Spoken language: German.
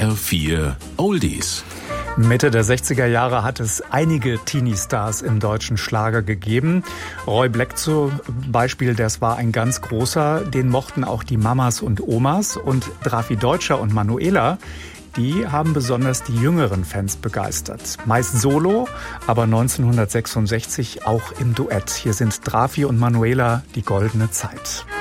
HR4 Oldies. Mitte der 60er Jahre hat es einige Teenie-Stars im deutschen Schlager gegeben. Roy Black zum Beispiel, das war ein ganz großer. Den mochten auch die Mamas und Omas. Und Drafi Deutscher und Manuela, die haben besonders die jüngeren Fans begeistert. Meist solo, aber 1966 auch im Duett. Hier sind Drafi und Manuela, die goldene Zeit.